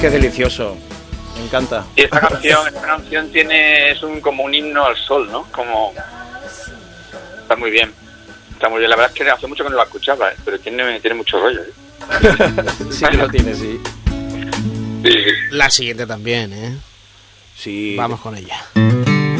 que es delicioso. Me encanta. Y esta canción como un himno al sol, ¿no? Como está muy bien. Está muy bien. La verdad es que hace mucho que no la escuchaba, pero tiene mucho rollo, Sí que lo tiene, sí. Sí. La siguiente también, Sí. Vamos con ella.